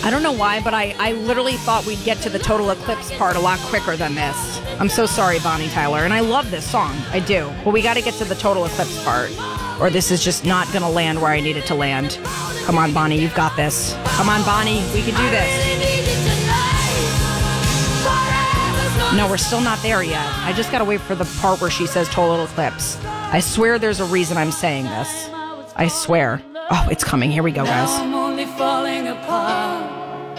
I don't know why, but I literally thought we'd get to the total eclipse part a lot quicker than this. I'm so sorry, Bonnie Tyler. And I love this song. I do. But we got to get to the total eclipse part, or this is just not going to land where I need it to land. Come on, Bonnie. You've got this. Come on, Bonnie. We can do this. No, we're still not there yet. I just got to wait for the part where she says total eclipse. I swear there's a reason I'm saying this. I swear. Oh, it's coming. Here we go, guys. I'm only falling apart.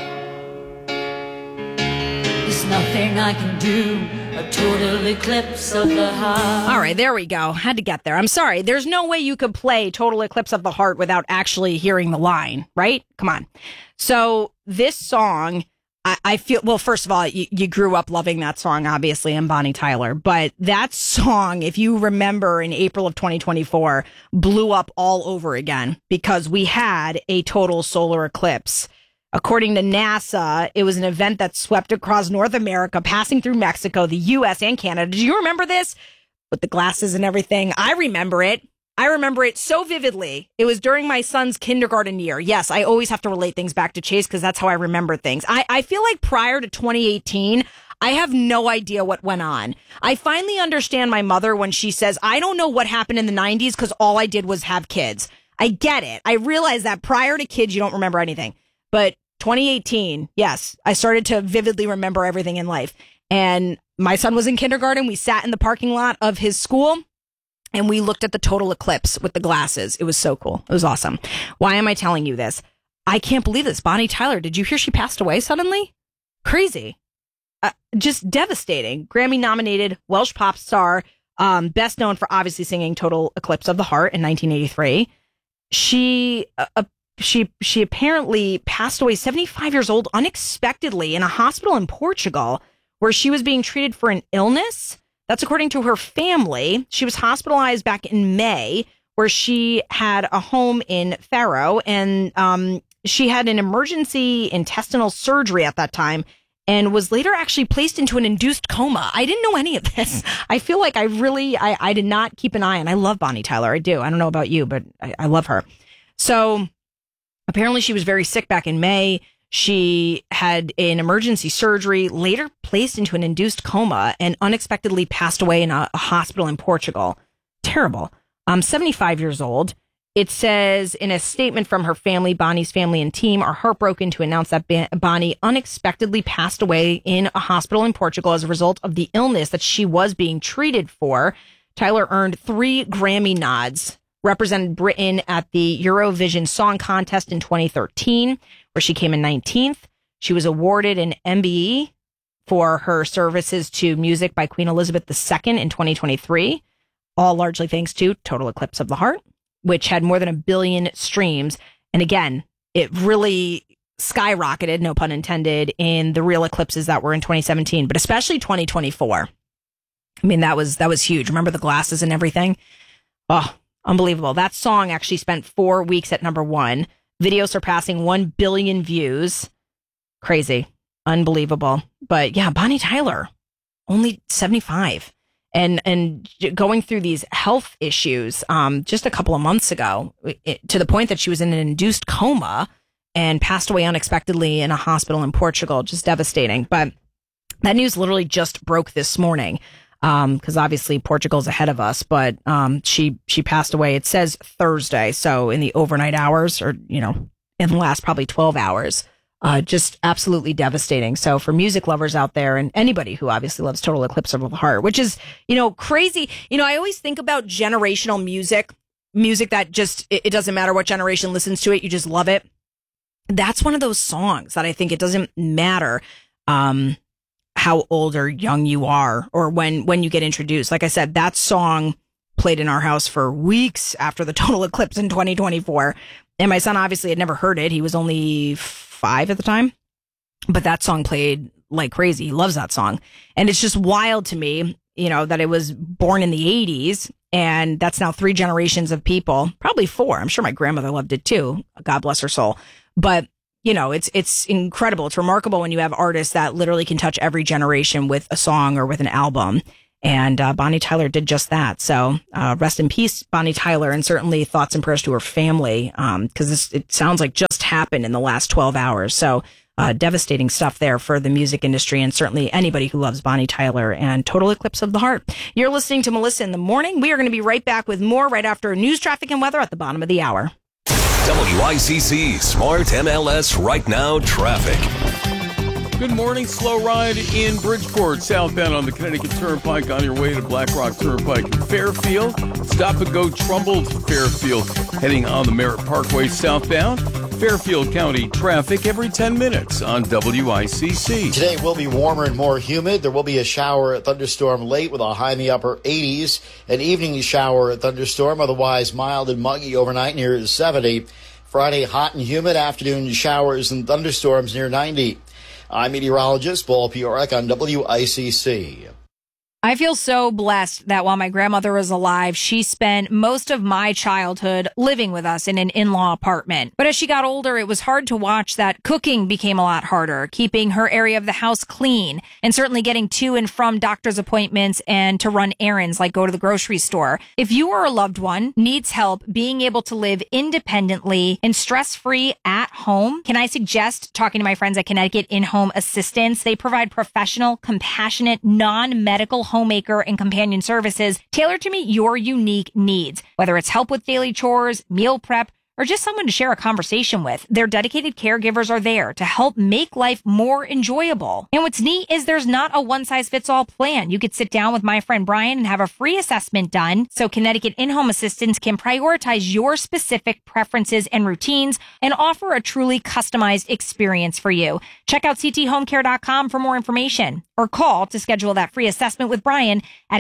There's nothing I can do. A total eclipse of the heart. All right, there we go. Had to get there. I'm sorry. There's no way you could play Total Eclipse of the Heart without actually hearing the line, right? Come on. So this song, I feel, well, first of all, you grew up loving that song, obviously, and Bonnie Tyler. But that song, if you remember, in April of 2024, blew up all over again because we had a total solar eclipse. According to NASA, it was an event that swept across North America, passing through Mexico, the U.S., and Canada. Do you remember this? With the glasses and everything. I remember it. I remember it so vividly. It was during my son's kindergarten year. Yes, I always have to relate things back to Chase because that's how I remember things. I feel like prior to 2018, I have no idea what went on. I finally understand my mother when she says, I don't know what happened in the 90s because all I did was have kids. I get it. I realize that prior to kids, you don't remember anything. But 2018, yes, I started to vividly remember everything in life. And my son was in kindergarten. We sat in the parking lot of his school and we looked at the total eclipse with the glasses. It was so cool. It was awesome. Why am I telling you this? I can't believe this. Bonnie Tyler, did you hear she passed away suddenly? Crazy. Just devastating. Grammy nominated Welsh pop star, best known for obviously singing Total Eclipse of the Heart in 1983. She apparently passed away 75 years old unexpectedly in a hospital in Portugal where she was being treated for an illness. That's according to her family. She was hospitalized back in May where she had a home in Faro and she had an emergency intestinal surgery at that time and was later actually placed into an induced coma. I didn't know any of this. I feel like I did not keep an eye on. I love Bonnie Tyler. I do. I don't know about you, but I love her. So apparently she was very sick back in May. She had an emergency surgery, later placed into an induced coma, and unexpectedly passed away in a hospital in Portugal. Terrible. 75 years old. It says in a statement from her family, Bonnie's family and team are heartbroken to announce that Bonnie unexpectedly passed away in a hospital in Portugal as a result of the illness that she was being treated for. Tyler earned 3 Grammy nods, represented Britain at the Eurovision Song Contest in 2013, where she came in 19th. She was awarded an MBE for her services to music by Queen Elizabeth II in 2023, all largely thanks to Total Eclipse of the Heart, which had more than 1 billion streams. And again, it really skyrocketed, no pun intended, in the real eclipses that were in 2017, but especially 2024. I mean, that was huge. Remember the glasses and everything? Oh, unbelievable. That song actually spent 4 weeks at number 1. Video surpassing 1 billion views. Crazy. Unbelievable. But yeah, Bonnie Tyler, only 75. And going through these health issues just a couple of months ago, to the point that she was in an induced coma and passed away unexpectedly in a hospital in Portugal. Just devastating. But that news literally just broke this morning. Because obviously Portugal's ahead of us, but she passed away. It says Thursday, so in the overnight hours, or in the last probably 12 hours. Just absolutely devastating. So for music lovers out there, and anybody who obviously loves Total Eclipse of the Heart, which is crazy. I always think about generational music that just it doesn't matter what generation listens to it, you just love it. That's one of those songs that I think it doesn't matter how old or young you are, or when you get introduced. Like I said, that song played in our house for weeks after the total eclipse in 2024. And my son obviously had never heard it. He was only 5 at the time, but that song played like crazy. He loves that song. And it's just wild to me, that it was born in the 80s, and that's now 3 generations of people, probably 4. I'm sure my grandmother loved it too. God bless her soul. But it's incredible. It's remarkable when you have artists that literally can touch every generation with a song or with an album. And Bonnie Tyler did just that. So rest in peace, Bonnie Tyler, and certainly thoughts and prayers to her family, because it sounds like just happened in the last 12 hours. So devastating stuff there for the music industry and certainly anybody who loves Bonnie Tyler and Total Eclipse of the Heart. You're listening to Melissa in the Morning. We are going to be right back with more right after news, traffic, and weather at the bottom of the hour. WICC Smart MLS Right Now Traffic. Good morning. Slow ride in Bridgeport, southbound on the Connecticut Turnpike on your way to Black Rock Turnpike in Fairfield. Stop and go Trumbull to Fairfield, heading on the Merritt Parkway southbound. Fairfield County traffic every 10 minutes on WICC. Today will be warmer and more humid. There will be a shower, a thunderstorm late with a high in the upper 80s. An evening shower, a thunderstorm, otherwise mild and muggy overnight near 70. Friday, hot and humid. Afternoon showers and thunderstorms near 90. I'm meteorologist Paul Piorek on WICC. I feel so blessed that while my grandmother was alive, she spent most of my childhood living with us in an in-law apartment. But as she got older, it was hard to watch that cooking became a lot harder, keeping her area of the house clean, and certainly getting to and from doctor's appointments and to run errands like go to the grocery store. If you or a loved one needs help being able to live independently and stress-free at home, can I suggest talking to my friends at Connecticut In-Home Assistance? They provide professional, compassionate, non-medical homemaker and companion services tailored to meet your unique needs. Whether it's help with daily chores, meal prep, or just someone to share a conversation with, their dedicated caregivers are there to help make life more enjoyable. And what's neat is there's not a one-size-fits-all plan. You could sit down with my friend Brian and have a free assessment done so Connecticut In-Home Assistance can prioritize your specific preferences and routines and offer a truly customized experience for you. Check out cthomecare.com for more information or call to schedule that free assessment with Brian at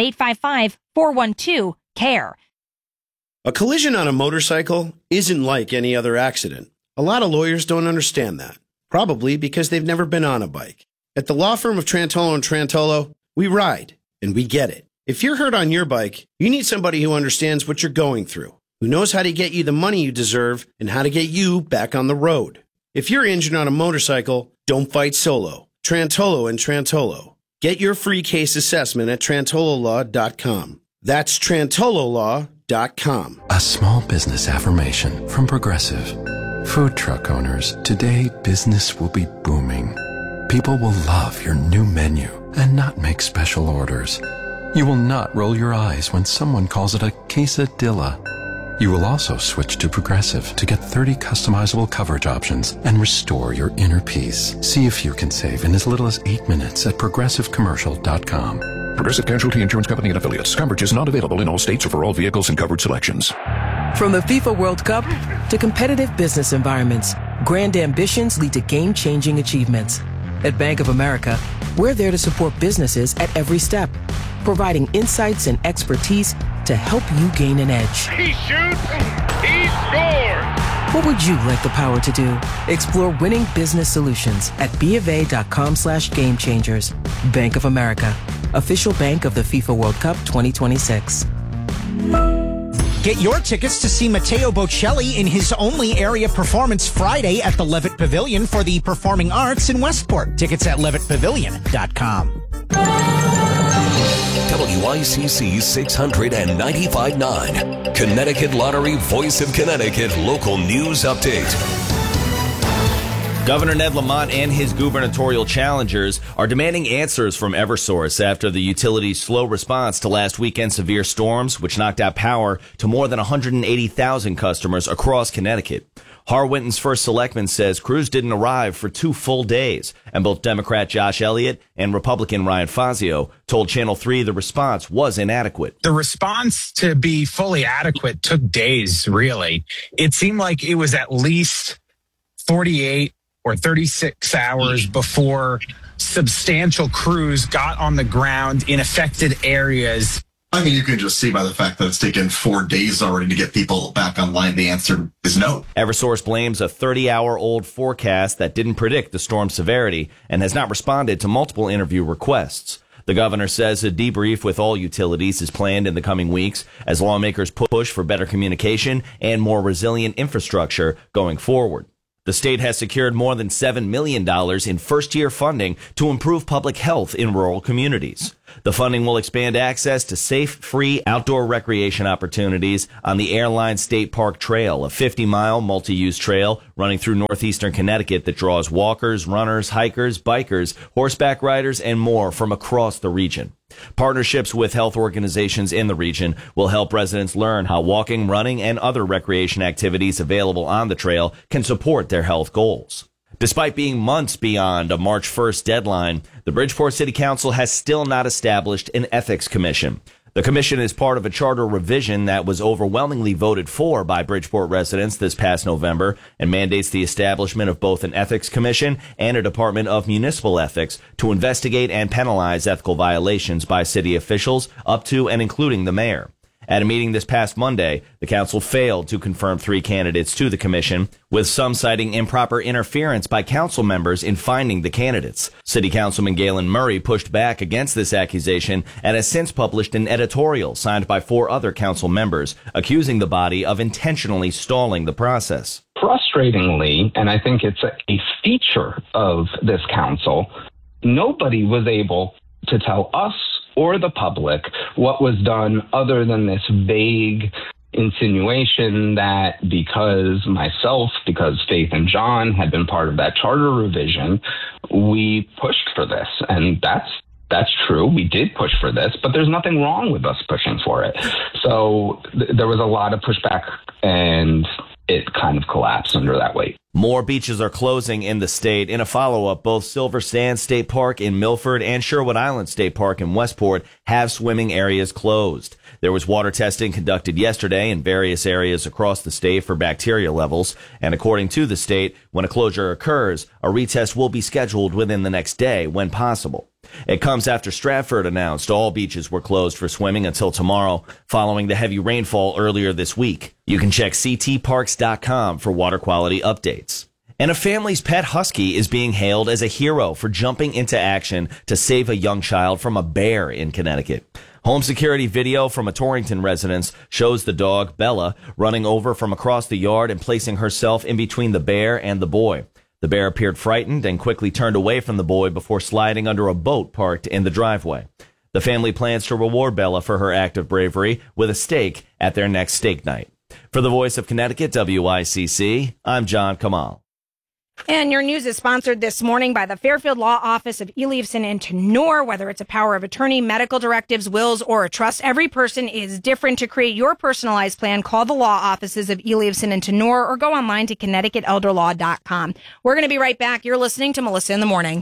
855-412-CARE. A collision on a motorcycle isn't like any other accident. A lot of lawyers don't understand that, probably because they've never been on a bike. At the law firm of Trantolo and Trantolo, we ride, and we get it. If you're hurt on your bike, you need somebody who understands what you're going through, who knows how to get you the money you deserve and how to get you back on the road. If you're injured on a motorcycle, don't fight solo. Trantolo and Trantolo. Get your free case assessment at trantololaw.com. That's trantololaw.com. A small business affirmation from Progressive. Food truck owners, today business will be booming. People will love your new menu and not make special orders. You will not roll your eyes when someone calls it a quesadilla. You will also switch to Progressive to get 30 customizable coverage options and restore your inner peace. See if you can save in as little as 8 minutes at progressivecommercial.com. Progressive Casualty Insurance Company and Affiliates. Coverage is not available in all states or for all vehicles and covered selections. From the FIFA World Cup to competitive business environments, grand ambitions lead to game-changing achievements. At Bank of America, we're there to support businesses at every step, providing insights and expertise to help you gain an edge. He shoots, he scores! What would you like the power to do? Explore winning business solutions at BofA.com/gamechangers. Bank of America, official bank of the FIFA World Cup 2026. Get your tickets to see Matteo Bocelli in his only area performance Friday at the Levitt Pavilion for the Performing Arts in Westport. Tickets at levittpavilion.com. WICC 695.9. Connecticut Lottery Voice of Connecticut Local News Update. Governor Ned Lamont and his gubernatorial challengers are demanding answers from Eversource after the utility's slow response to last weekend's severe storms, which knocked out power to more than 180,000 customers across Connecticut. Harwinton's first selectman says crews didn't arrive for 2 full days, and both Democrat Josh Elliott and Republican Ryan Fazio told Channel 3 the response was inadequate. The response to be fully adequate took days, really. It seemed like it was at least 48 or 36 hours before substantial crews got on the ground in affected areas. I mean, you can just see by the fact that it's taken 4 days already to get people back online. The answer is no. Eversource blames a 30-hour-old forecast that didn't predict the storm's severity and has not responded to multiple interview requests. The governor says a debrief with all utilities is planned in the coming weeks as lawmakers push for better communication and more resilient infrastructure going forward. The state has secured more than $7 million in first-year funding to improve public health in rural communities. The funding will expand access to safe, free outdoor recreation opportunities on the Airline State Park Trail, a 50-mile multi-use trail running through northeastern Connecticut that draws walkers, runners, hikers, bikers, horseback riders, and more from across the region. Partnerships with health organizations in the region will help residents learn how walking, running, and other recreation activities available on the trail can support their health goals. Despite being months beyond a March 1st deadline, the Bridgeport City Council has still not established an ethics commission. The commission is part of a charter revision that was overwhelmingly voted for by Bridgeport residents this past November and mandates the establishment of both an ethics commission and a Department of Municipal Ethics to investigate and penalize ethical violations by city officials up to and including the mayor. At a meeting this past Monday, the council failed to confirm 3 candidates to the commission, with some citing improper interference by council members in finding the candidates. City Councilman Galen Murray pushed back against this accusation and has since published an editorial signed by 4 other council members, accusing the body of intentionally stalling the process. Frustratingly, and I think it's a feature of this council, nobody was able to tell us or the public what was done other than this vague insinuation that because Faith and John had been part of that charter revision, we pushed for this. And that's true. We did push for this, but there's nothing wrong with us pushing for it. So there was a lot of pushback, and it kind of collapsed under that weight. More beaches are closing in the state. In a follow-up, both Silver Sands State Park in Milford and Sherwood Island State Park in Westport have swimming areas closed. There was water testing conducted yesterday in various areas across the state for bacteria levels. And according to the state, when a closure occurs, a retest will be scheduled within the next day when possible. It comes after Stratford announced all beaches were closed for swimming until tomorrow, following the heavy rainfall earlier this week. You can check ctparks.com for water quality updates. And a family's pet husky is being hailed as a hero for jumping into action to save a young child from a bear in Connecticut. Home security video from a Torrington residence shows the dog, Bella, running over from across the yard and placing herself in between the bear and the boy. The bear appeared frightened and quickly turned away from the boy before sliding under a boat parked in the driveway. The family plans to reward Bella for her act of bravery with a steak at their next steak night. For the Voice of Connecticut, WICC, I'm John Kamal. And your news is sponsored this morning by the Fairfield Law Office of Elievson and Tenor. Whether it's a power of attorney, medical directives, wills, or a trust, every person is different. To create your personalized plan, call the law offices of Elievson and Tenor or go online to ConnecticutElderLaw.com. We're going to be right back. You're listening to Melissa in the Morning.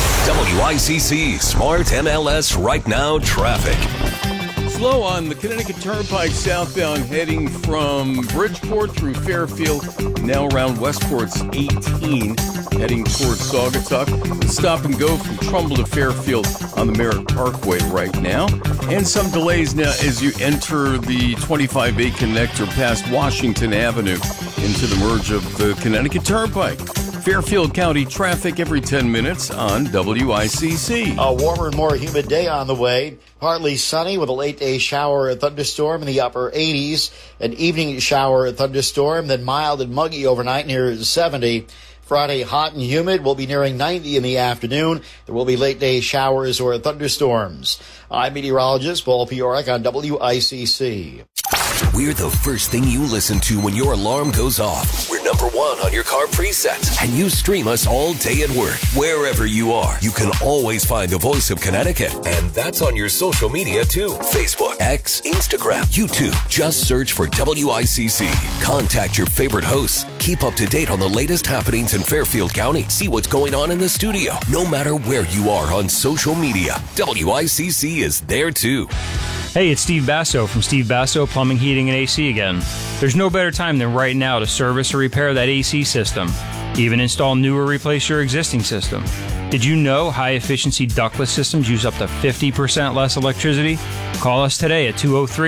WICC Smart MLS Right Now Traffic. Slow on the Connecticut Turnpike southbound heading from Bridgeport through Fairfield, now around Westport's 18, heading towards Saugatuck. Stop and go from Trumbull to Fairfield on the Merritt Parkway right now. And some delays now as you enter the 25A connector past Washington Avenue into the merge of the Connecticut Turnpike. Fairfield County traffic every 10 minutes on WICC. A warmer and more humid day on the way. Partly sunny with a late day shower or thunderstorm in the upper 80s. An evening shower or thunderstorm, then mild and muggy overnight near 70. Friday, hot and humid. Will be nearing 90 in the afternoon. There will be late day showers or thunderstorms. I'm meteorologist Paul Piorek on WICC. We're the first thing you listen to when your alarm goes off. We're number 1 on your car presets. And you stream us all day at work. Wherever you are, you can always find the Voice of Connecticut. And that's on your social media, too. Facebook, X, Instagram, YouTube. Just search for WICC. Contact your favorite hosts. Keep up to date on the latest happenings in Fairfield County. See what's going on in the studio. No matter where you are on social media, WICC is there, too. Hey, it's Steve Basso from Steve Basso Plumbing, Heating, and AC again. There's no better time than right now to service or repair that AC system. Even install new or replace your existing system. Did you know high-efficiency ductless systems use up to 50% less electricity? Call us today at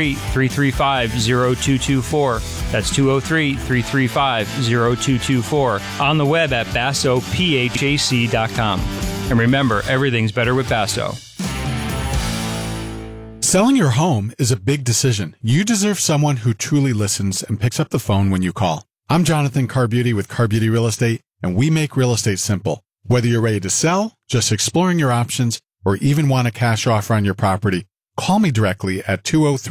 203-335-0224. That's 203-335-0224. On the web at BassoPHAC.com. And remember, everything's better with Basso. Selling your home is a big decision. You deserve someone who truly listens and picks up the phone when you call. I'm Jonathan Carbeauty with Carbeauty Real Estate, and we make real estate simple. Whether you're ready to sell, just exploring your options, or even want a cash offer on your property, call me directly at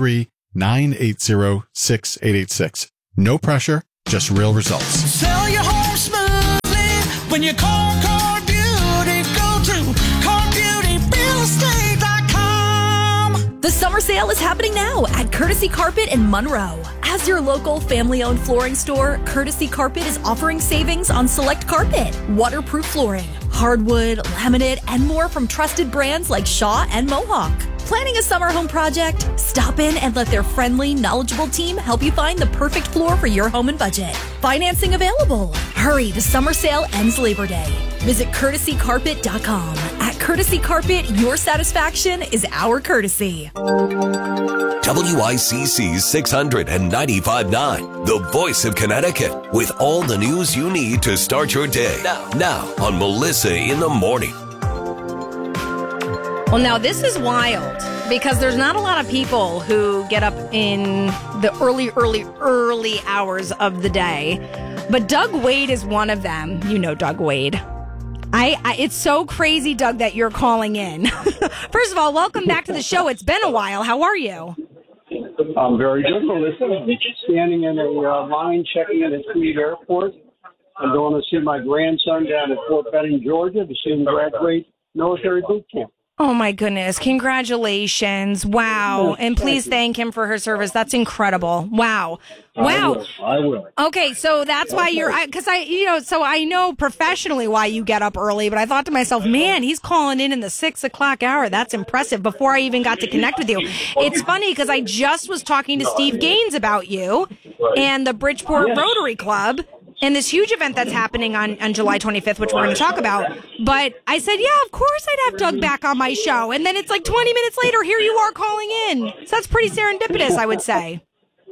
203-980-6886. No pressure, just real results. Sell your home smoothly when you call Carbeauty. Go to CarbeautyRealEstate.com. The summer sale is happening now at Courtesy Carpet in Monroe. As your local family-owned flooring store, Courtesy Carpet is offering savings on select carpet, waterproof flooring, hardwood, laminate, and more from trusted brands like Shaw and Mohawk. Planning a summer home project? Stop in and let their friendly, knowledgeable team help you find the perfect floor for your home and budget. Financing available. Hurry, the summer sale ends Labor Day. Visit CourtesyCarpet.com. At Courtesy Carpet, your satisfaction is our courtesy. WICC's 695.9, the voice of Connecticut, with all the news you need to start your day. Now on Melissa in the Morning. Well, now this is wild because there's not a lot of people who get up in the early hours of the day. But Doug Wade is one of them. You know Doug Wade. It's so crazy, Doug, that you're calling in. First of all, welcome back to the show. It's been a while. How are you? I'm very good, Melissa. Standing in a line checking in at Tweed Airport. I'm going to see my grandson down at Fort Benning, Georgia, to see him graduate military boot camp. Oh, my goodness. Congratulations. Wow. And please thank him for her service. That's incredible. Wow. Wow. I will. Okay, so that's why you're, because so I know professionally why you get up early, but I thought to myself, man, he's calling in the 6 o'clock hour. That's impressive before I even got to connect with you. It's funny because I just was talking to Steve Gaines about you and the Bridgeport Rotary Club. And this huge event that's happening on July 25th, which we're going to talk about. But I said, yeah, of course I'd have Doug back on my show. And then it's like 20 minutes later, here you are calling in. So that's pretty serendipitous, I would say.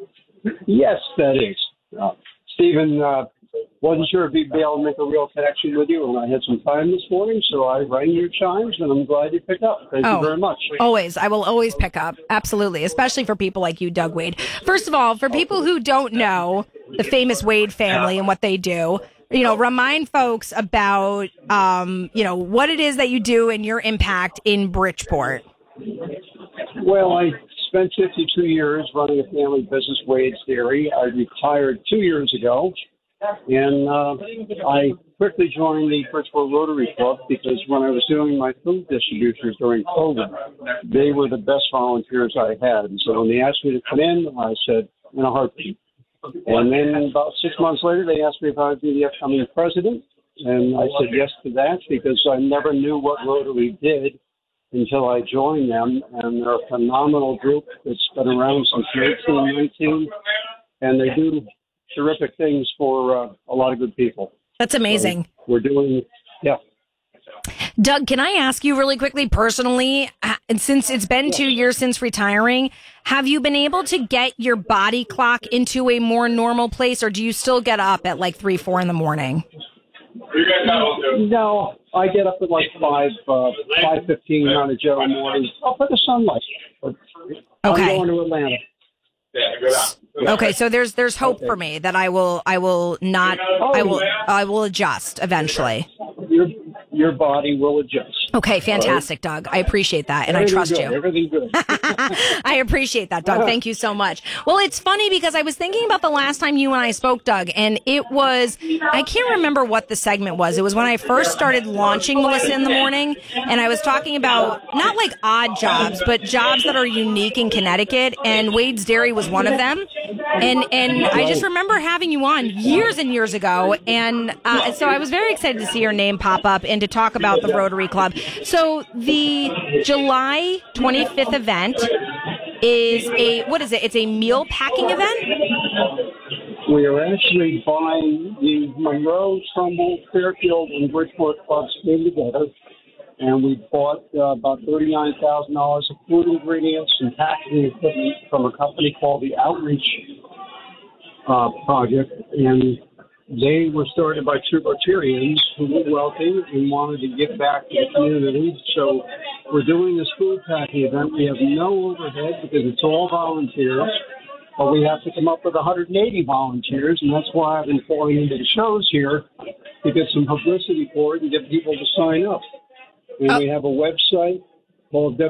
Yes, that is. Stephen, wasn't sure if he'd be able to make a real connection with you. And I had some time this morning, so I rang your chimes, and I'm glad you picked up. Thank you very much. Always. I will always pick up. Absolutely. Especially for people like you, Doug Wade. First of all, for people who don't know the famous Wade family and what they do, remind folks about, what it is that you do and your impact in Bridgeport. Well, I spent 52 years running a family business, Wade's Dairy. I retired 2 years ago, and I quickly joined the Bridgeport Rotary Club because when I was doing my food distributions during COVID, they were the best volunteers I had. And so when they asked me to come in, I said, in a heartbeat. And then about 6 months later, they asked me if I would be the upcoming president. And I said yes to that because I never knew what Rotary did until I joined them. And they're a phenomenal group that's been around since 1919. And they do terrific things for a lot of good people. That's amazing. So we're doing, Doug, can I ask you really quickly, personally, and since it's been 2 years since retiring, have you been able to get your body clock into a more normal place, or do you still get up at like 3, 4 in the morning? No, I get up at like 5:15 on a general morning. For the sunlight. Okay. I'm going to Atlanta. Okay, so there's hope for me that I will adjust eventually. Your body will adjust. Okay, fantastic, Doug. I appreciate that, and I trust you. Everything good. I appreciate that, Doug. Thank you so much. Well, it's funny because I was thinking about the last time you and I spoke, Doug, and it was, I can't remember what the segment was. It was when I first started launching Melissa in the Morning, and I was talking about not like odd jobs, but jobs that are unique in Connecticut, and Wade's Dairy was one of them. And I just remember having you on years and years ago, and so I was very excited to see your name pop up and to talk about the Rotary Club. So the July 25th event is it's a meal packing event? We are actually buying the Monroe, Trumbull, Fairfield, and Bridgeport clubs came together, and we bought about $39,000 of food ingredients and packaging equipment from a company called the Outreach Project, and they were started by two Rotarians who were wealthy and wanted to give back to the community. So we're doing this food packing event. We have no overhead because it's all volunteers. but we have to come up with 180 volunteers, and that's why I've been calling into the shows here to get some publicity for it and get people to sign up. And we have a website called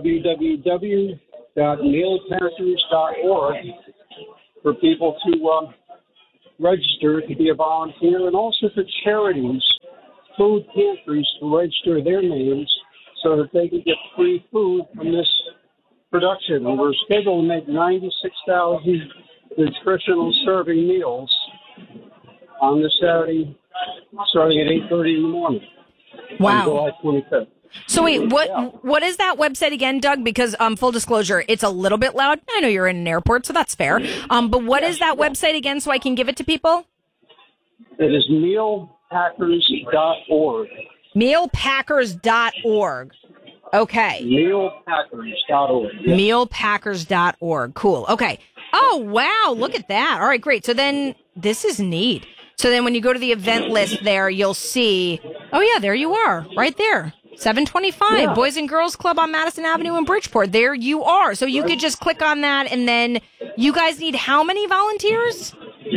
www.mealpackers.org for people to register to be a volunteer, and also for charities, food pantries, to register their names so that they can get free food from this production. And we're scheduled to make 96,000 nutritional serving meals on this Saturday, starting at 8:30 in the morning. Wow. On July 25th. So wait, what is that website again, Doug? Because full disclosure, it's a little bit loud. I know you're in an airport, so that's fair. But what is that website again, so I can give it to people? It is mealpackers.org. Mealpackers.org. Okay. Mealpackers.org. Yeah. Mealpackers.org. Cool. Okay. Oh, wow. Look at that. All right, great. So then this is neat. So then when you go to the event list there, you'll see, oh, yeah, there you are, right there. 725 Boys and Girls Club on Madison Avenue in Bridgeport. There you are. So you could just click on that, and then you guys need how many volunteers?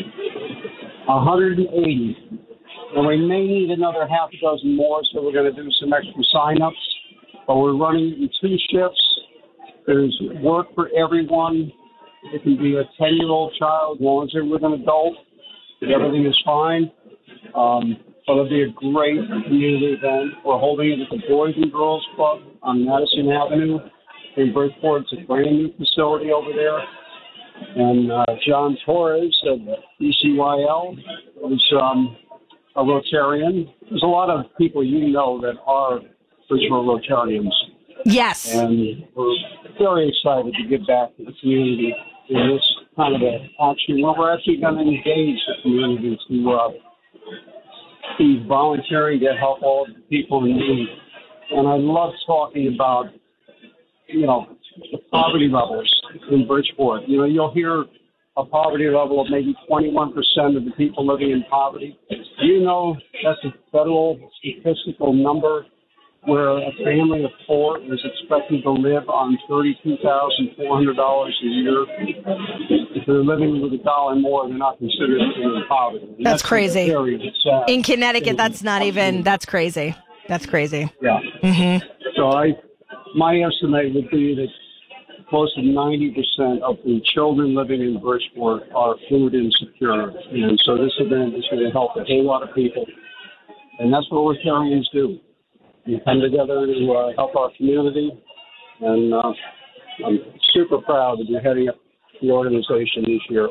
180. And we may need another half a dozen more, so we're going to do some extra sign-ups. But we're running it in 2 shifts. There's work for everyone. It can be a 10-year-old child, as long as they're with an adult. Everything is fine. But it'll be a great community event. We're holding it at the Boys and Girls Club on Madison Avenue in Bridgeport. It's a brand new facility over there. And John Torres of ECYL is a Rotarian. There's a lot of people you know that are Bridgeport Rotarians. Yes. And we're very excited to give back to the community in this kind of an action. Well, we're actually going to engage the community to be volunteering to help all the people in need. And I love talking about, the poverty levels in Bridgeport. You'll hear a poverty level of maybe 21% of the people living in poverty. Do you know that's a federal statistical number where a family of 4 is expected to live on $32,400 a year? If they're living with $1 more, they're not considered to be in poverty. And that's crazy. Very sad. In Connecticut, that's crazy. That's crazy. Yeah. Mm-hmm. So my estimate would be that close to 90% of the children living in Bridgeport are food insecure. And so this event is going to help a whole lot of people. And that's what Rotarians do. We come together to help our community. And I'm super proud to be heading up the organization this year.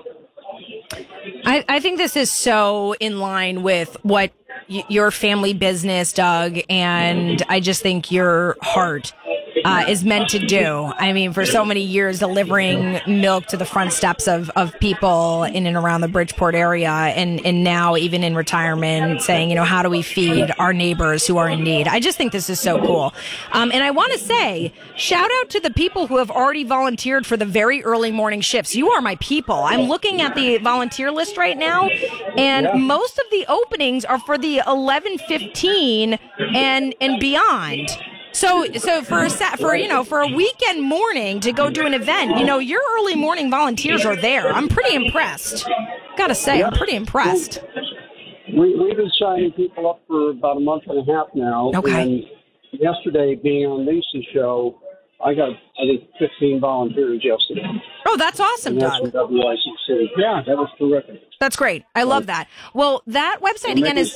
I think this is so in line with what your family business, Doug, and I just think your heart is meant to do. I mean, for so many years, delivering milk to the front steps of people in and around the Bridgeport area, and now even in retirement, saying, how do we feed our neighbors who are in need? I just think this is so cool. And I want to say, shout out to the people who have already volunteered for the very early morning shifts. You are my people. I'm looking at the volunteer list right now, and most of the openings are for the 11:15 and beyond. So for a weekend morning to go do an event, your early morning volunteers are there. I'm pretty impressed. Gotta say, I'm pretty impressed. We've been signing people up for about a month and a half now. Okay. And yesterday, being on Lisa's show, I got 15 volunteers yesterday. Oh, that's awesome, Doug. Yeah, that was terrific. That's great. I love that. Well, that website again is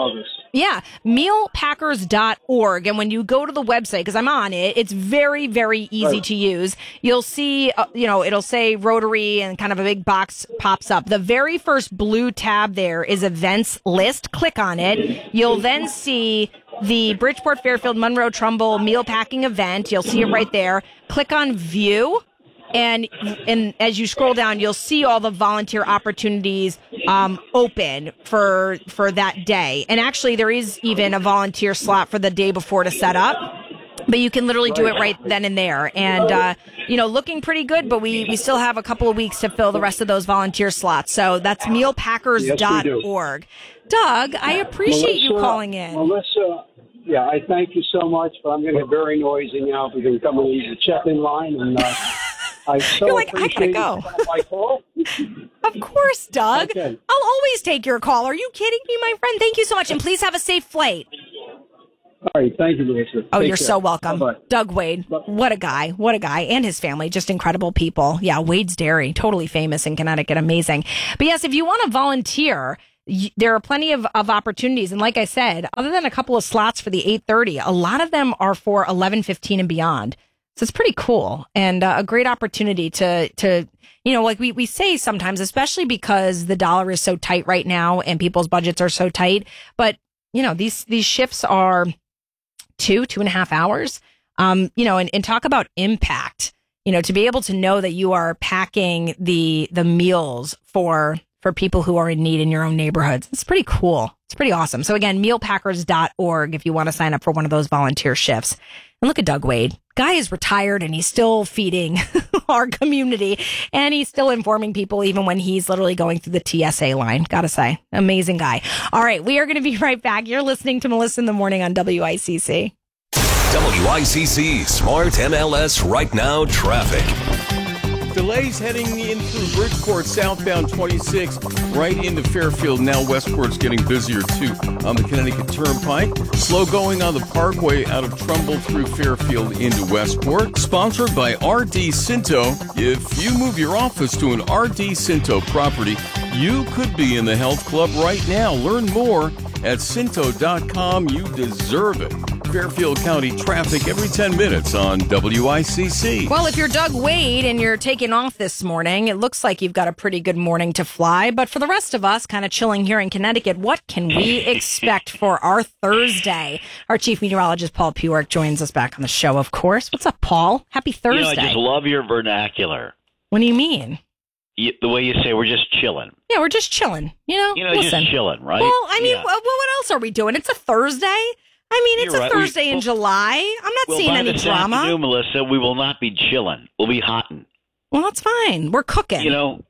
mealpackers.org. And when you go to the website, because I'm on it, it's very, very easy to use. You'll see, it'll say Rotary and kind of a big box pops up. The very first blue tab there is events list. Click on it. You'll then see the Bridgeport, Fairfield, Monroe, Trumbull meal packing event. You'll see it right there. Click on view. And as you scroll down, you'll see all the volunteer opportunities open for that day. And actually, there is even a volunteer slot for the day before to set up. But you can literally do it right then and there. And, looking pretty good, but we still have a couple of weeks to fill the rest of those volunteer slots. So that's mealpackers.org. Doug, I appreciate you calling in. Melissa, I thank you so much, but I'm going to get very noisy now because I'm coming to the check-in line. And I so You're like, I appreciate gotta go. my call. Of course, Doug. Okay. I'll always take your call. Are you kidding me, my friend? Thank you so much, and please have a safe flight. All right, thank you, Melissa. Oh, Take you're care. so welcome. Bye-bye. Doug Wade. What a guy. What a guy. And his family. Just incredible people. Yeah, Wade's Dairy. Totally famous in Connecticut. Amazing. But yes, if you want to volunteer, there are plenty of opportunities. And like I said, other than a couple of slots for the 8:30, a lot of them are for 11:15 and beyond. So it's pretty cool and a great opportunity to like we say sometimes, especially because the dollar is so tight right now and people's budgets are so tight. But, these shifts are 2.5 hours, and talk about impact, to be able to know that you are packing the meals for people who are in need in your own neighborhoods. It's pretty cool. It's pretty awesome. So again, mealpackers.org if you want to sign up for one of those volunteer shifts. And look at Doug Wade. Guy is retired and he's still feeding our community and he's still informing people even when he's literally going through the TSA line. Gotta say, amazing guy. All right, we are going to be right back. You're listening to Melissa in the Morning on WICC. WICC Smart MLS Right Now traffic. Delays heading in through Bridgeport, southbound 26, right into Fairfield. Now Westport's getting busier, too, on the Connecticut Turnpike. Slow going on the Parkway out of Trumbull through Fairfield into Westport. Sponsored by RD Cinto. If you move your office to an RD Cinto property, you could be in the health club right now. Learn more at Cinto.com. You deserve it. Fairfield County traffic every 10 minutes on WICC. Well, if you're Doug Wade and you're taking off this morning, it looks like you've got a pretty good morning to fly. But for the rest of us, kind of chilling here in Connecticut, what can we expect for our Thursday? Our chief meteorologist, Paul Pewark, joins us back on the show, of course. What's up, Paul? Happy Thursday. I just love your vernacular. What do you mean? The way you say we're just chilling. Yeah, we're just chilling. Listen. Just chilling, right? Well, I mean, what else are we doing? It's a Thursday. I mean, it's a Thursday in July. I'm not seeing any drama. By this afternoon, Melissa, we will not be chilling. We'll be hotting. Well, that's fine. We're cooking.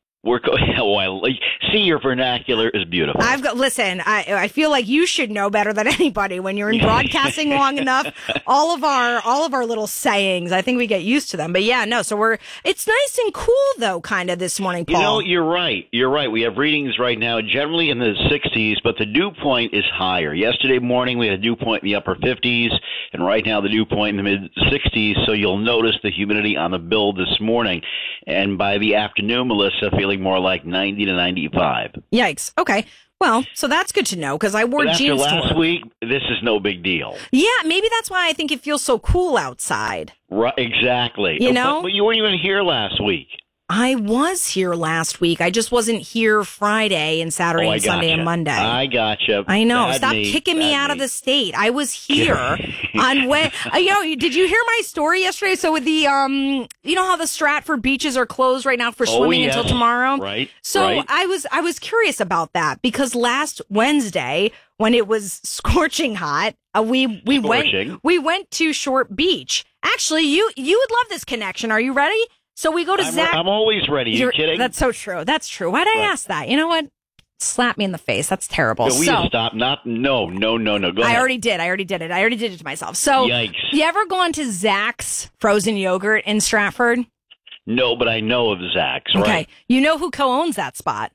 See, your vernacular is beautiful. Listen, I feel like you should know better than anybody when you're in broadcasting long enough. All of our little sayings, I think we get used to them. But yeah, no, so it's nice and cool though, kind of this morning, Paul. You're right. We have readings right now generally in the 60s, but the dew point is higher. Yesterday morning we had a dew point in the upper 50s, and right now the dew point in the mid 60s, so you'll notice the humidity on the bill this morning. And by the afternoon, Melissa, feeling more like 90 to 95. Yikes. Okay. Well, so that's good to know because I wore jeans after last to work. week, this is no big deal. Yeah, maybe that's why I think it feels so cool outside. Right, exactly. But you weren't even here last week. I was here last week. I just wasn't here Friday and Saturday and Sunday and Monday. I gotcha. I know. Stop kicking me out of the state. I was here on when. Did you hear my story yesterday? So with the you know how the Stratford beaches are closed right now for swimming until tomorrow. Right. So right. I was curious about that because last Wednesday when it was scorching hot, we went to Short Beach. Actually, you would love this connection. Are you ready? So we go to Zach. I'm always ready. You kidding? That's so true. That's true. Why'd I ask that? You know what? Slap me in the face. That's terrible. No, we just stop. No. Go ahead. I already did it. I already did it to myself. So, yikes. You ever gone to Zach's Frozen Yogurt in Stratford? No, but I know of Zach's. Okay. Right? You know who co-owns that spot?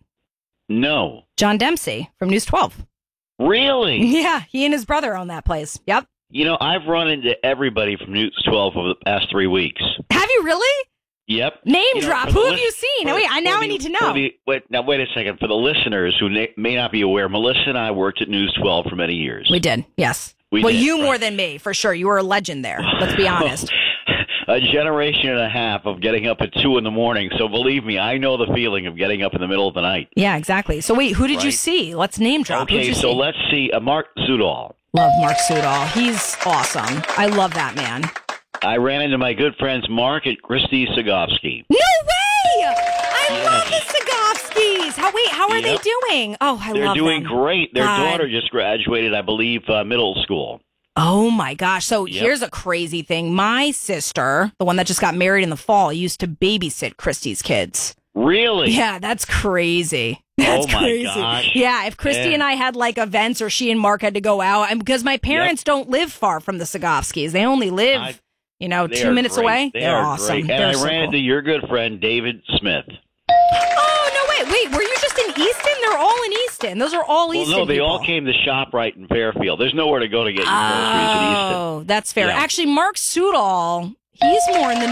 No. John Dempsey from News 12. Really? Yeah. He and his brother own that place. Yep. I've run into everybody from News 12 over the past 3 weeks. Have you really? Yep. Name drop. Who have you seen? I need to know. Wait a second. For the listeners who may not be aware, Melissa and I worked at News 12 for many years. We did. Yes. You more than me, for sure. You were a legend there. Let's be honest. A generation and a half of getting up at 2 a.m. So believe me, I know the feeling of getting up in the middle of the night. Yeah, exactly. So wait, who did you see? Let's name drop. Okay, so let's see. Mark Zudall. Love Mark Zudall. He's awesome. I love that man. I ran into my good friends Mark at Christy Sagofsky. No way! I love the Sagofskys. How are they doing? Oh, I love them. They're doing great. Their daughter just graduated, I believe, middle school. Oh, my gosh. So here's a crazy thing. My sister, the one that just got married in the fall, used to babysit Christy's kids. Really? Yeah, that's crazy. That's crazy. Gosh. Yeah, if Christy and I had like events or she and Mark had to go out, and because my parents don't live far from the Sagofskys. They only live You know, They 2 are minutes great. away. They They're are awesome. great. They're And I so ran cool. into your good friend, David Smith. Oh, no, wait. Were you just in Easton? They're all in Easton. Those are all Well, Easton no, they people. all came to ShopRite in Fairfield. There's nowhere to go to get your groceries in Easton. Oh, that's fair. Yeah. Actually, Mark Soudal, he's more in the...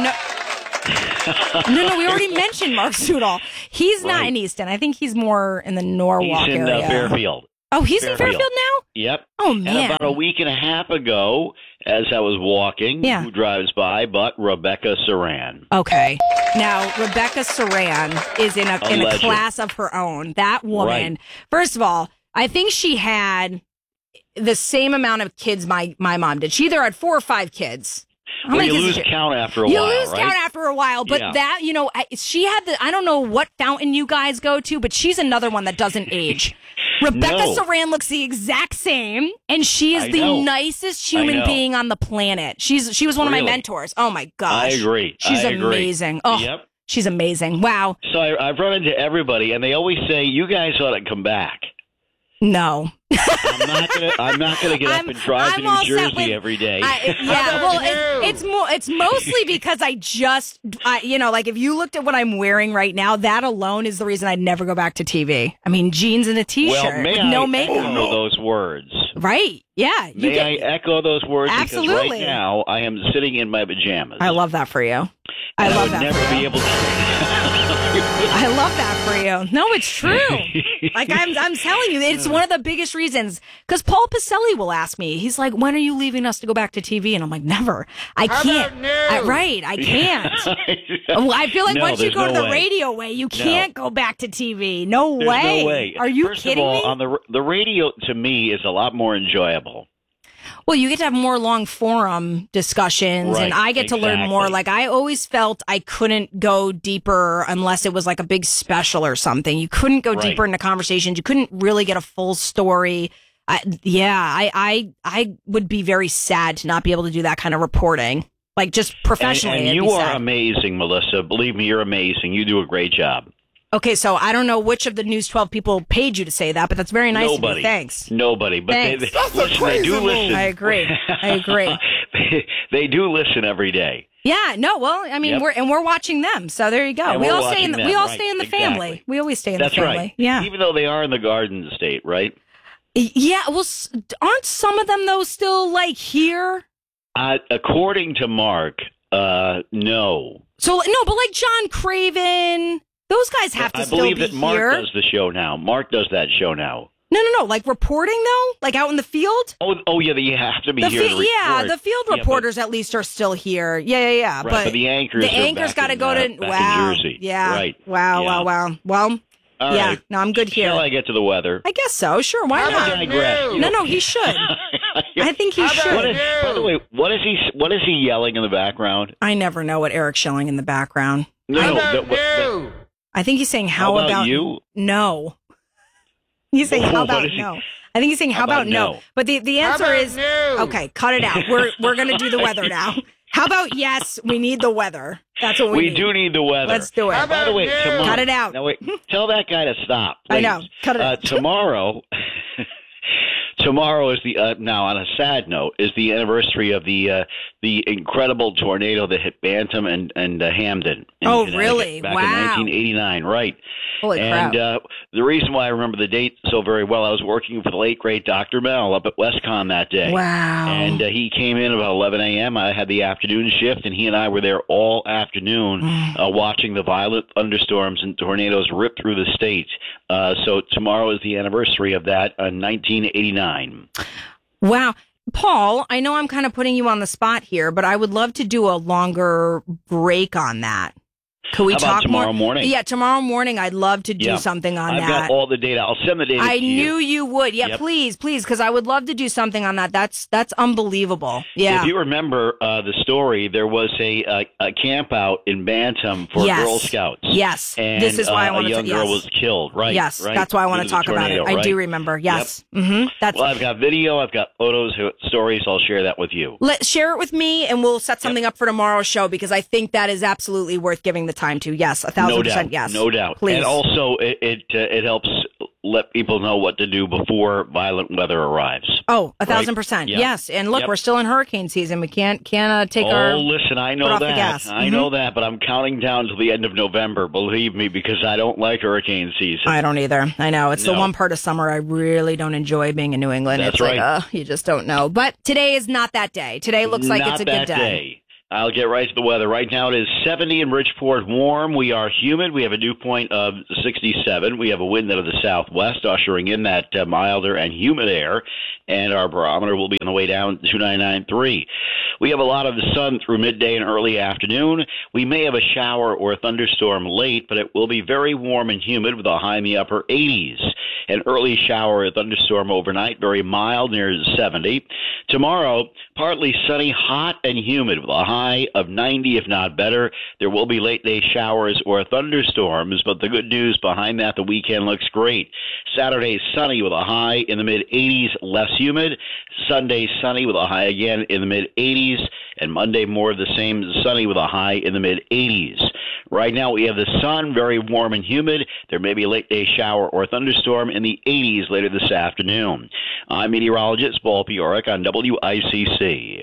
No, we already mentioned Mark Soudal. He's not Right. in Easton. I think he's more in the Norwalk He's in area. Fairfield. Oh, he's in Fairfield now? Yep. Oh, man. And about a week and a half ago, as I was walking, Yeah. who drives by but Rebecca Saran. Okay. Now, Rebecca Saran is in a legend. class of her own. That woman, Right. first of all, I think she had the same amount of kids my mom did. She either had 4 or 5 kids. How Well, many you kids lose did she- count after a You while, lose right? count after a while, but Yeah. that, you know, she had I don't know what fountain you guys go to, but she's another one that doesn't age. Rebecca No. Saran looks the exact same, and she is I the know. nicest I human know. being on the planet. She was one of my Really? mentors. Oh my gosh. I agree. She's I agree. amazing. Oh, Yep. she's amazing. Wow. So I've run into everybody, and they always say, "You guys ought to come back." No. I'm not gonna get up and drive to I'm all New set Jersey with- every day. Yeah, well, it's mostly because you know, like if you looked at what I'm wearing right now, that alone is the reason I'd never go back to TV. I mean, jeans and a t-shirt Well, may with I no makeup. echo those words? Right? Yeah. You May I echo those words? Because Absolutely. right now I am sitting in my pajamas. I love that for you. I And love would that never for you. be able to. I love that for you. No, it's true. Like I'm telling you, it's one of the biggest reasons. Because Paul Pacelli will ask me, he's like, "When are you leaving us to go back to TV?" And I'm like, "Never. I can't." Right? I can't. Well, I feel like No, once you there's go to no the way. radio way, you can't go back to TV. No There's way. no way. Are you First kidding of all, me? on the radio, to me, is a lot more enjoyable. Well, you get to have more long forum discussions, and Right, I get to learn more. exactly. Like, I always felt I couldn't go deeper unless it was like a big special or something. You couldn't go Right. deeper into conversations. You couldn't really get a full story. I would be very sad to not be able to do that kind of reporting, like just professionally. And it'd you be are sad. amazing, Melissa. Believe me, you're amazing. You do a great job. Okay, so I don't know which of the News 12 people paid you to say that, but that's very nice of Nobody. you. Thanks. Nobody. But Thanks. they do listen. I agree. They do listen every day. Yeah, no, well, I mean, Yep. we're watching them, so there you go. And We we're all stay in watching the them, right, stay in the exactly. family. We always stay in That's the family. right. Yeah. Even though they are in the Garden State, right? Yeah, well, aren't some of them though still like here? According to Mark, no. So no, but like John Craven, those guys have to I still believe be that Mark here. does the show now. Mark does that show now. No, like reporting though, like out in the field. Oh yeah, you have to be The here to yeah, record. the field Yeah, but- reporters at least are still here. Yeah. Right, but the anchors are back got to in, go to back in wow. Jersey. Yeah. Right. Wow. Yeah. Wow. Well, All yeah. right. No, I'm good here. Shall I get to the weather? I guess so. Sure. Why I not? digress. No, he should. I think he should. By the way, what is he yelling in the background? I never know what Eric's yelling in the background. I think he's saying, "How about you?" No. He's saying, "How What about is he- no?" I think he's saying, "How about no?" But the answer is, okay, cut it out. We're gonna do the weather now. How about yes? We need the weather. That's what we need. do need the weather. Let's do it. By the way, tomorrow, Cut it out. Now wait, tell that guy to stop. I please. know. Cut it out. Tomorrow. Tomorrow is the now on a sad note is the anniversary of the incredible tornado that hit Bantam and Hamden. in Oh, Connecticut really? Back Wow. in 1989, right? Holy crap. And the reason why I remember the date so very well, I was working for the late great Dr. Mel up at WestCon that day. Wow. And he came in about 11 a.m. I had the afternoon shift, and he and I were there all afternoon watching the violent thunderstorms and tornadoes rip through the state. So tomorrow is the anniversary of that, 1989. Wow. Paul, I know I'm kind of putting you on the spot here, but I would love to do a longer break on that. Could we How about talk tomorrow more? morning? Yeah, tomorrow morning. I'd love to do something on I've that. got all the data. I'll send the data I to you. knew you would. Yeah, Yep. please, because I would love to do something on that. That's unbelievable. Yeah. If you remember the story, there was a camp out in Bantam for Yes. Girl Scouts. Yes. And This is why I wanted a young to- girl yes. was killed. Right. Yes, right? that's why I want Due to talk the about it. tornado, I do right? remember. Yes. Mm-hmm. That's. Well, I've got video. I've got photos, stories. I'll share that with you. Share it with me, and we'll set something up for tomorrow's show because I think that is absolutely worth giving the time to. Yes, 1,000%. No doubt. Yes, No doubt. Please. And also, it helps let people know what to do before violent weather arrives. Oh, 1,000%. Yep. Yes. And look, Yep. we're still in hurricane season. We can't take our listen, I foot know off the that. gas. I know that, but I'm counting down till the end of November, believe me, because I don't like hurricane season. I don't either. I know. It's the No. one part of summer I really don't enjoy being in New England. That's it's right. like, you just don't know. But today is not that day. Today looks like it's a good day. I'll get right to the weather. Right now it is 70 in Bridgeport, warm. We are humid. We have a dew point of 67. We have a wind out of the southwest, ushering in that milder and humid air. And our barometer will be on the way down to 299.3. We have a lot of the sun through midday and early afternoon. We may have a shower or a thunderstorm late, but it will be very warm and humid with a high in the upper 80s. An early shower or thunderstorm overnight, very mild near 70. Tomorrow, partly sunny, hot and humid with a high of 90, if not better. There will be late day showers or thunderstorms, but the good news behind that, the weekend looks great. Saturday, sunny with a high in the mid-80s, less humid. Sunday, sunny with a high again in the mid-80s. And Monday, more of the same, sunny with a high in the mid-80s. Right now, we have the sun, very warm and humid. There may be a late day shower or thunderstorm in the 80s later this afternoon. I'm meteorologist Paul Pioric on WICC.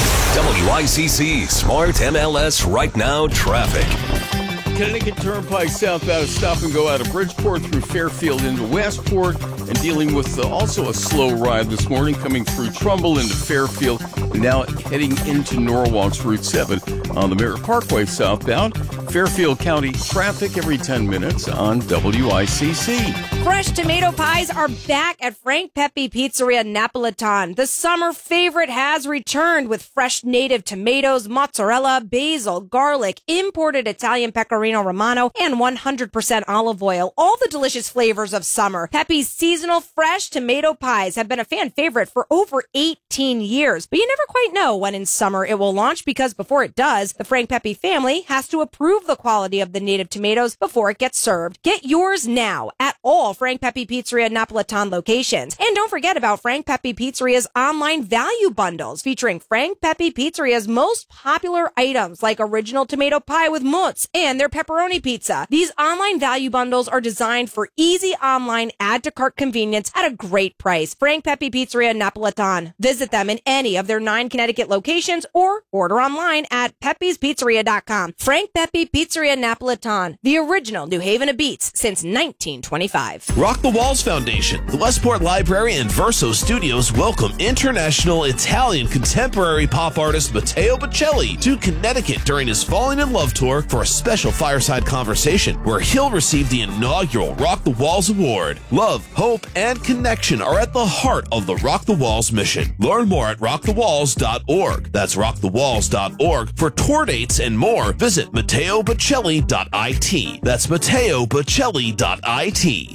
WICC Smart MLS Right Now Traffic. Connecticut Turnpike southbound stop and go out of Bridgeport through Fairfield into Westport, and dealing with also a slow ride this morning coming through Trumbull into Fairfield, and now heading into Norwalk's Route 7 on the Merritt Parkway southbound. Fairfield County traffic every 10 minutes on WICC. Fresh tomato pies are back at Frank Pepe Pizzeria Napolitan. The summer favorite has returned with fresh native tomatoes, mozzarella, basil, garlic, imported Italian pecorino romano, and 100% olive oil. All the delicious flavors of summer. Pepe's seasonal fresh tomato pies have been a fan favorite for over 18 years. But you never quite know when in summer it will launch, because before it does, the Frank Pepe family has to approve the quality of the native tomatoes before it gets served. Get yours now at all Frank Pepe Pizzeria Napolitan locations. And don't forget about Frank Pepe Pizzeria's online value bundles featuring Frank Pepe Pizzeria's most popular items like original tomato pie with mozz and their pepperoni pizza. These online value bundles are designed for easy online add to cart convenience at a great price. Frank Pepe Pizzeria Napolitan. Visit them in any of their 9 Connecticut locations or order online at pepespizzeria.com. Frank Pepe Pizzeria Napolitan, the original New Haven of beats since 1925. Rock the Walls Foundation, the Westport Library, and Verso Studios welcome international Italian contemporary pop artist Matteo Bocelli to Connecticut during his Falling in Love tour for a special fireside conversation where he'll receive the inaugural Rock the Walls Award. Love, hope, and connection are at the heart of the Rock the Walls mission. Learn more at rockthewalls.org. That's rockthewalls.org. For tour dates and more, visit MatteoBocelli.it. That's MatteoBocelli.it.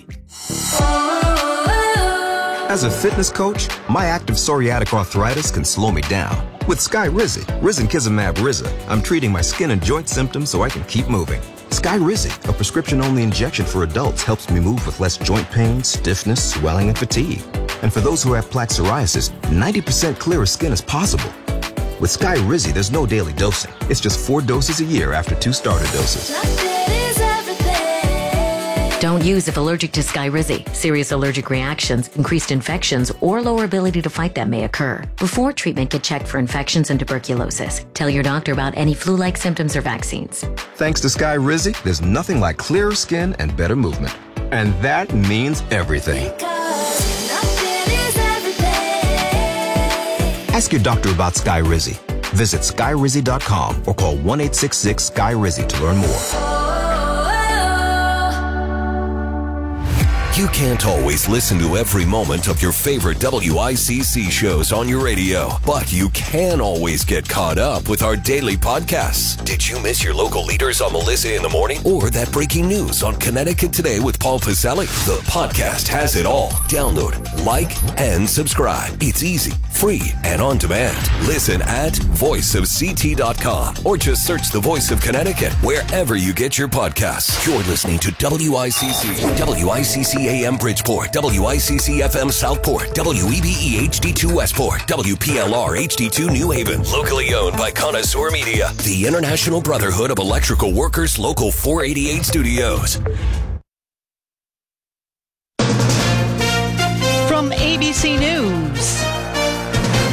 As a fitness coach, my active psoriatic arthritis can slow me down. With Skyrizi, Risankizumab Riza, I'm treating my skin and joint symptoms so I can keep moving. Skyrizi, a prescription-only injection for adults, helps me move with less joint pain, stiffness, swelling, and fatigue. And for those who have plaque psoriasis, 90% clearer skin is possible. With Skyrizi, there's no daily dosing. It's just 4 doses a year after 2 starter doses. Don't use if allergic to Skyrizi. Serious allergic reactions, increased infections, or lower ability to fight them may occur. Before treatment, get checked for infections and tuberculosis. Tell your doctor about any flu-like symptoms or vaccines. Thanks to Skyrizi, there's nothing like clearer skin and better movement. And that means everything. Ask your doctor about Skyrizi. Visit Skyrizi.com or call 1-866-SKY-RIZI to learn more. You can't always listen to every moment of your favorite WICC shows on your radio, but you can always get caught up with our daily podcasts. Did you miss your local leaders on Melissa in the Morning? Or that breaking news on Connecticut Today with Paul Pacelli? The podcast has it all. Download, like, and subscribe. It's easy, free, and on demand. Listen at voiceofct.com or just search the Voice of Connecticut wherever you get your podcasts. You're listening to WICC AM Bridgeport, WICC FM Southport, WEBE HD2 Westport, WPLR HD2 New Haven. Locally owned by Connoisseur Media, the International Brotherhood of Electrical Workers, Local 488 Studios.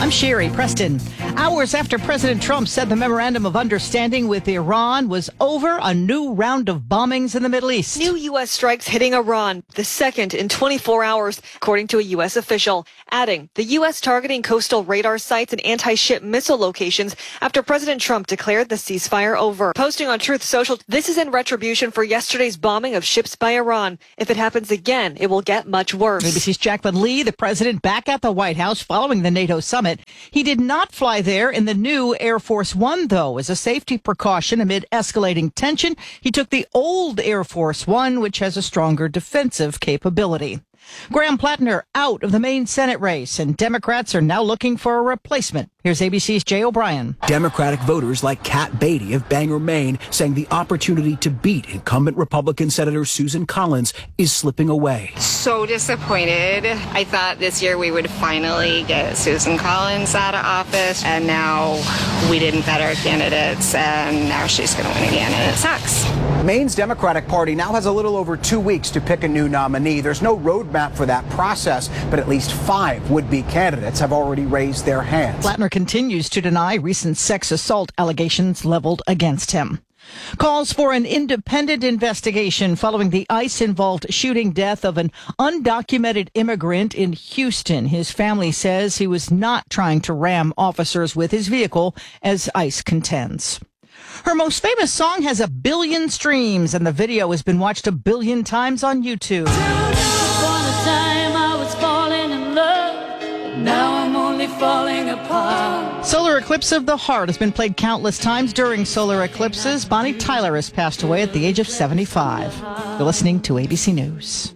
I'm Sherry Preston. Hours after President Trump said the memorandum of understanding with Iran was over, a new round of bombings in the Middle East. New U.S. strikes hitting Iran, the second in 24 hours, according to a U.S. official, adding the U.S. targeting coastal radar sites and anti-ship missile locations after President Trump declared the ceasefire over. Posting on Truth Social, this is in retribution for yesterday's bombing of ships by Iran. If it happens again, it will get much worse. ABC's Jacqueline Lee, the president back at the White House following the NATO summit. He did not fly there in the new Air Force One, though, as a safety precaution amid escalating tension. He took the old Air Force One, which has a stronger defensive capability. Graham Plattner out of the Maine Senate race, and Democrats are now looking for a replacement. Here's ABC's Jay O'Brien. Democratic voters like Kat Beatty of Bangor, Maine, saying the opportunity to beat incumbent Republican Senator Susan Collins is slipping away. So disappointed. I thought this year we would finally get Susan Collins out of office, and now we didn't vet our candidates, and now she's going to win again, and it sucks. Maine's Democratic Party now has a little over 2 weeks to pick a new nominee. There's no roadmap for that process, but at least 5 would-be candidates have already raised their hands. Plattner continues to deny recent sex assault allegations leveled against him. Calls for an independent investigation following the ICE-involved shooting death of an undocumented immigrant in Houston. His family says he was not trying to ram officers with his vehicle, as ICE contends. Her most famous song has 1 billion streams, and the video has been watched 1 billion times on YouTube. Now I'm only falling apart. Solar Eclipse of the Heart has been played countless times during solar eclipses. Bonnie Tyler has passed away at the age of 75. You're listening to ABC News.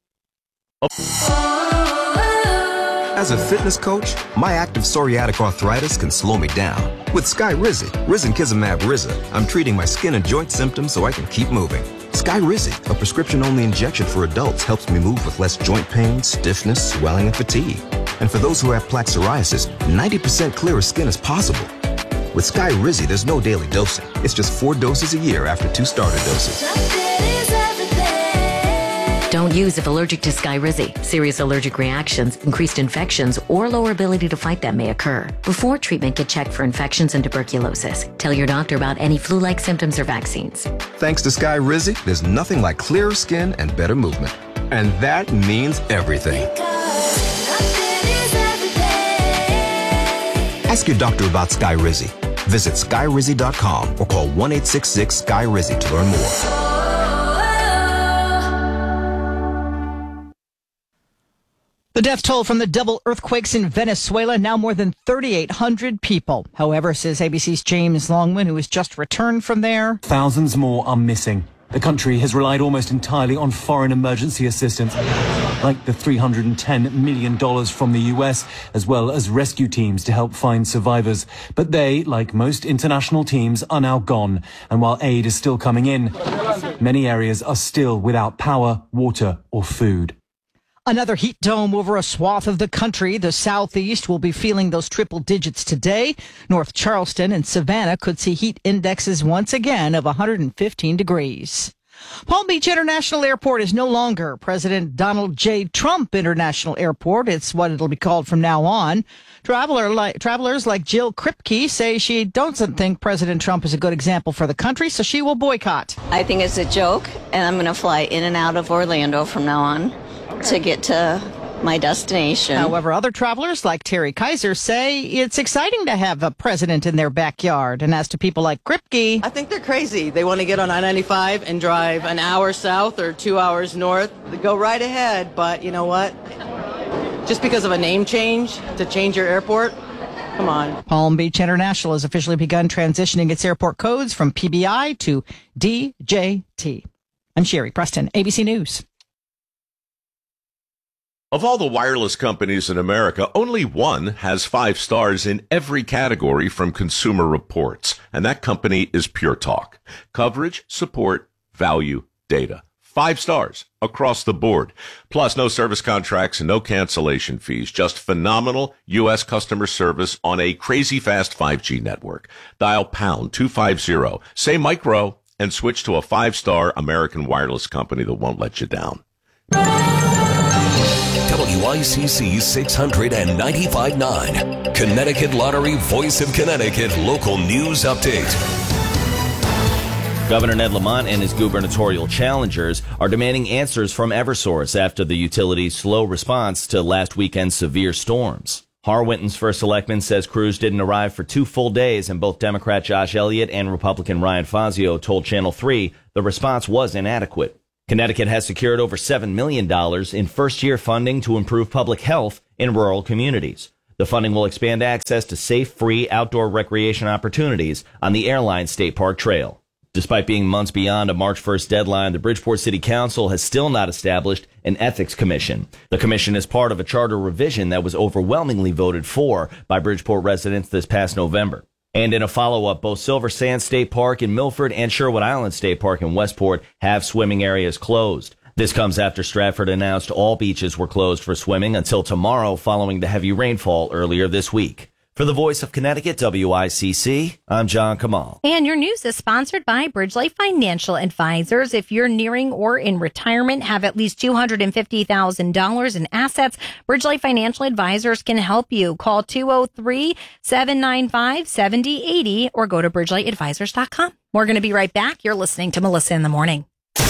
As a fitness coach, my active psoriatic arthritis can slow me down. With Skyrizi, risankizumab Rizza, I'm treating my skin and joint symptoms so I can keep moving. Skyrizi, a prescription-only injection for adults, helps me move with less joint pain, stiffness, swelling, and fatigue. And for those who have plaque psoriasis, 90% clearer skin is possible. With Skyrizi, there's no daily dosing. It's just 4 doses a year after 2 starter doses. Don't use if allergic to Skyrizi. Serious allergic reactions, increased infections, or lower ability to fight them may occur. Before treatment, get checked for infections and tuberculosis. Tell your doctor about any flu-like symptoms or vaccines. Thanks to Skyrizi, there's nothing like clearer skin and better movement. And that means everything. Ask your doctor about Skyrizi. Visit Skyrizi.com or call 1-866-SKY-RIZZI to learn more. The death toll from the double earthquakes in Venezuela, now more than 3,800 people. However, says ABC's James Longman, who has just returned from there, thousands more are missing. The country has relied almost entirely on foreign emergency assistance, like the $310 million from the US, as well as rescue teams to help find survivors. But they, like most international teams, are now gone. And while aid is still coming in, many areas are still without power, water, or food. Another heat dome over a swath of the country. The southeast will be feeling those triple digits today. North Charleston and Savannah could see heat indexes once again of 115 degrees. Palm Beach International Airport is no longer President Donald J. Trump International Airport. It's what it'll be called from now on. Travelers like Jill Kripke say she doesn't think President Trump is a good example for the country, so she will boycott. I think it's a joke, and I'm going to fly in and out of Orlando from now on to get to my destination. However, other travelers like Terry Kaiser say it's exciting to have a president in their backyard. And as to people like Kripke, I think they're crazy. They want to get on I-95 and drive an hour south or 2 hours north. They go right ahead, but you know what? Just because of a name change to change your airport, come on. Palm Beach International has officially begun transitioning its airport codes from PBI to DJT. I'm Sherry Preston, ABC News. Of all the wireless companies in America, only one has 5 stars in every category from Consumer Reports, and that company is Pure Talk. Coverage, support, value, data. 5 stars across the board. Plus, no service contracts and no cancellation fees. Just phenomenal U.S. customer service on a crazy fast 5G network. Dial pound 250, say micro, and switch to a 5-star American wireless company that won't let you down. WICC 695.9. Connecticut Lottery Voice of Connecticut local news update. Governor Ned Lamont and his gubernatorial challengers are demanding answers from Eversource after the utility's slow response to last weekend's severe storms. Harwinton's first selectman says crews didn't arrive for 2 full days, and both Democrat Josh Elliott and Republican Ryan Fazio told Channel 3 the response was inadequate. Connecticut has secured over $7 million in first-year funding to improve public health in rural communities. The funding will expand access to safe, free outdoor recreation opportunities on the Airline State Park Trail. Despite being months beyond a March 1st deadline, the Bridgeport City Council has still not established an ethics commission. The commission is part of a charter revision that was overwhelmingly voted for by Bridgeport residents this past November. And in a follow-up, both Silver Sands State Park in Milford and Sherwood Island State Park in Westport have swimming areas closed. This comes after Stratford announced all beaches were closed for swimming until tomorrow following the heavy rainfall earlier this week. For the Voice of Connecticut, WICC, I'm John Kamal. And your news is sponsored by Bridge Life Financial Advisors. If you're nearing or in retirement, have at least $250,000 in assets, Bridge Life Financial Advisors can help you. Call 203-795-7080 or go to bridgelightadvisors.com. We're going to be right back. You're listening to Melissa in the Morning.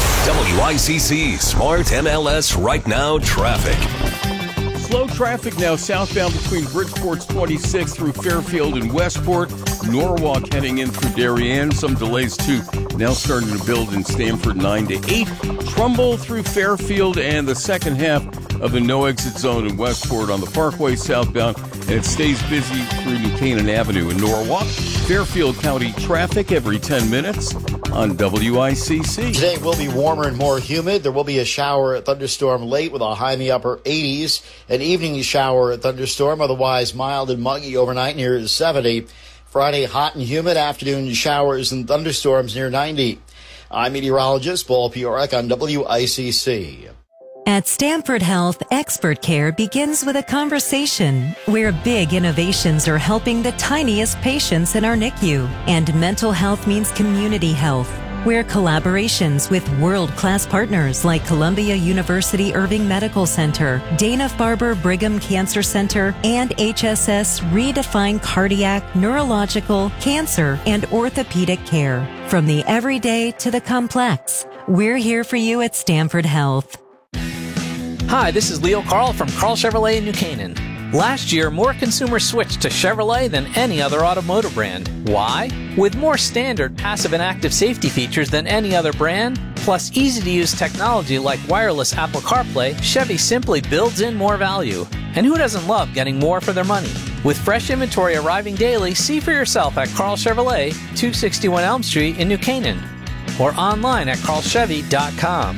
WICC Smart MLS Right Now Traffic. Slow traffic now southbound between Bridgeport's 26 through Fairfield and Westport. Norwalk heading in through Darien. Some delays too. Now starting to build in Stamford 9 to 8. Trumbull through Fairfield and the second half of the no exit zone in Westport on the Parkway southbound. And it stays busy through New Canaan Avenue in Norwalk. Fairfield County traffic every 10 minutes on WICC. Today will be warmer and more humid. There will be a shower thunderstorm late with a high in the upper 80s. An evening shower thunderstorm, otherwise mild and muggy overnight near 70. Friday, hot and humid. Afternoon showers and thunderstorms near 90. I'm meteorologist Paul Piorek on WICC. At Stanford Health, expert care begins with a conversation where big innovations are helping the tiniest patients in our NICU. And mental health means community health, where collaborations with world-class partners like Columbia University Irving Medical Center, Dana-Farber Brigham Cancer Center, and HSS redefine cardiac, neurological, cancer, and orthopedic care. From the everyday to the complex, we're here for you at Stanford Health. Hi, this is Leo Carl from Carl Chevrolet in New Canaan. Last year, more consumers switched to Chevrolet than any other automotive brand. Why? With more standard passive and active safety features than any other brand, plus easy-to-use technology like wireless Apple CarPlay, Chevy simply builds in more value. And who doesn't love getting more for their money? With fresh inventory arriving daily, see for yourself at Carl Chevrolet, 261 Elm Street in New Canaan, or online at carlchevy.com.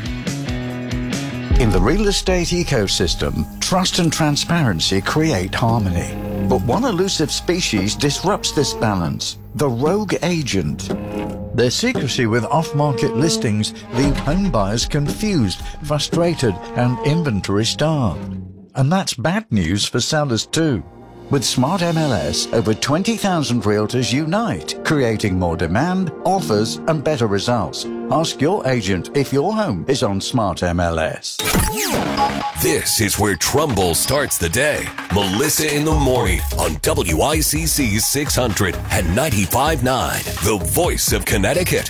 In the real estate ecosystem, trust and transparency create harmony. But one elusive species disrupts this balance: the rogue agent. Their secrecy with off-market listings leave home buyers confused, frustrated, and inventory-starved. And that's bad news for sellers too. With Smart MLS, over 20,000 realtors unite, creating more demand, offers, and better results. Ask your agent if your home is on Smart MLS. This is where Trumbull starts the day. Melissa in the Morning on WICC 600 and 95.9, the Voice of Connecticut.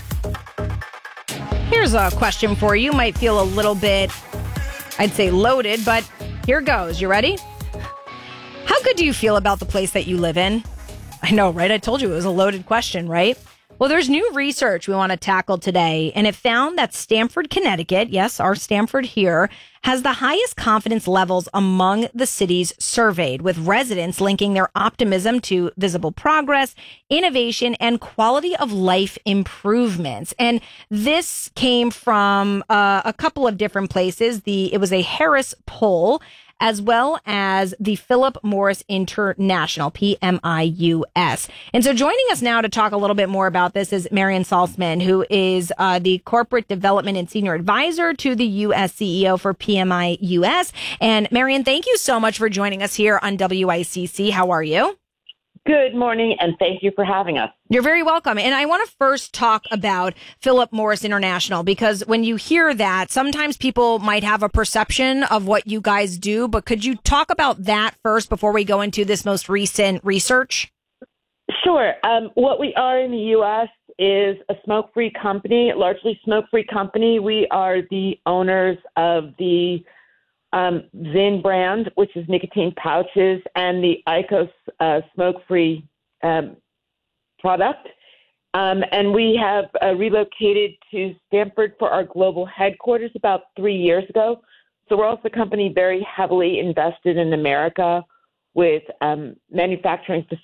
Here's a question for you. Might feel a little bit, I'd say loaded, but here goes. You ready? How good do you feel about the place that you live in? I know, right? I told you it was a loaded question, right? Well, there's new research we want to tackle today, and it found that Stamford, Connecticut, yes, our Stamford here, has the highest confidence levels among the cities surveyed, with residents linking their optimism to visible progress, innovation, and quality of life improvements. And this came from a couple of different places. It was a Harris poll, as well as the Philip Morris International, PMIUS. And so joining us now to talk a little bit more about this is Marion Salzman, who is the Corporate Development and Senior Advisor to the U.S. CEO for PMIUS. And Marion, thank you so much for joining us here on WICC. How are you? Good morning, and thank you for having us. You're very welcome. And I want to first talk about Philip Morris International, because when you hear that, sometimes people might have a perception of what you guys do. But could you talk about that first before we go into this most recent research? Sure. What we are in the U.S. is a smoke-free company, largely smoke-free company. We are the owners of the Zyn brand, which is nicotine pouches, and the IQOS smoke-free product. And we have relocated to Stamford for our global headquarters about 3 years ago. So we're also a company very heavily invested in America with manufacturing